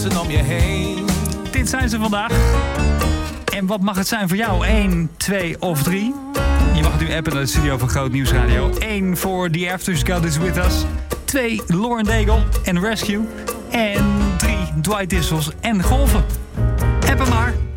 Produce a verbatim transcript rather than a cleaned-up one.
om je heen. Dit zijn ze vandaag. En wat mag het zijn voor jou? één, twee of drie? Je mag nu appen naar de studio van Groot Nieuws Radio. één voor The After Scott is With Us. twee Lauren Daigle en Rescue. En drie Dwight Dissels en Golven. Appen maar.